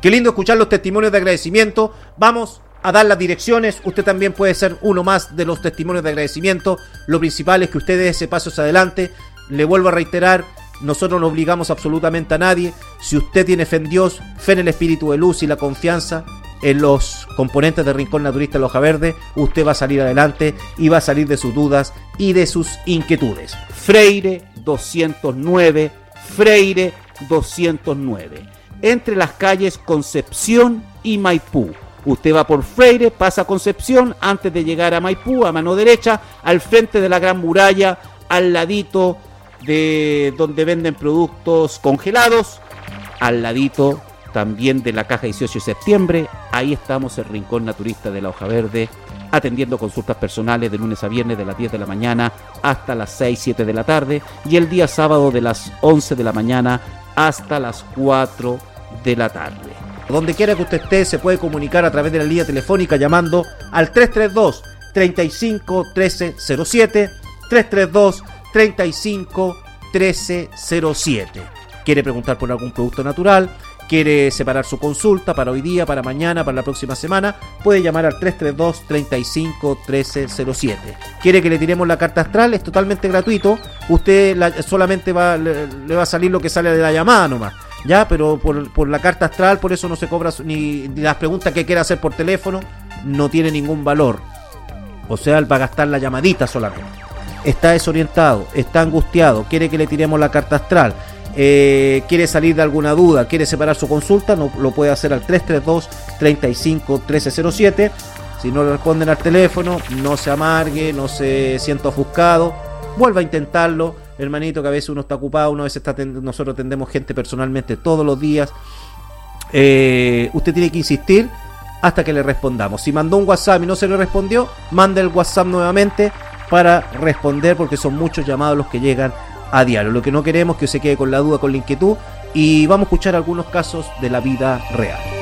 Qué lindo escuchar los testimonios de agradecimiento. Vamos a dar las direcciones. Usted también puede ser uno más de los testimonios de agradecimiento. Lo principal es que usted dé ese paso hacia adelante. Le vuelvo a reiterar, nosotros no obligamos absolutamente a nadie. Si usted tiene fe en Dios, fe en el espíritu de luz y la confianza en los componentes de Rincón Naturista Loja Verde, usted va a salir adelante y va a salir de sus dudas y de sus inquietudes. Freire 209, Freire 209, entre las calles Concepción y Maipú. Usted va por Freire, pasa a Concepción, antes de llegar a Maipú, a mano derecha, al frente de la Gran Muralla, al ladito de donde venden productos congelados, al ladito también de la Caja 18 de septiembre. Ahí estamos, el Rincón Naturista de la Hoja Verde, atendiendo consultas personales de lunes a viernes de las 10 de la mañana hasta las 6, 7 de la tarde, y el día sábado de las 11 de la mañana hasta las 4 de la tarde. Donde quiera que usted esté, se puede comunicar a través de la línea telefónica llamando al 332 35 1307, 332 35 1307. ¿Quiere preguntar por algún producto natural? ¿Quiere separar su consulta para hoy día, para mañana, para la próxima semana? Puede llamar al 332 35 1307. ¿Quiere que le tiremos la carta astral? Es totalmente gratuito. Usted solamente le va a salir lo que sale de la llamada nomás, ya, pero por la carta astral, por eso no se cobra ni las preguntas que quiera hacer por teléfono, no tiene ningún valor. O sea, él va a gastar la llamadita solamente. Está desorientado, está angustiado, quiere que le tiremos la carta astral, quiere salir de alguna duda, quiere separar su consulta, no, lo puede hacer al 332 35 1307. Si no le responden al teléfono, no se amargue, no se sienta ofuscado, vuelva a intentarlo, hermanito, que a veces uno está ocupado, nosotros atendemos gente personalmente todos los días. Usted tiene que insistir hasta que le respondamos. Si mandó un WhatsApp y no se le respondió, mande el WhatsApp nuevamente para responder, porque son muchos llamados los que llegan a diario. Lo que no queremos es que se quede con la duda, con la inquietud, y vamos a escuchar algunos casos de la vida real.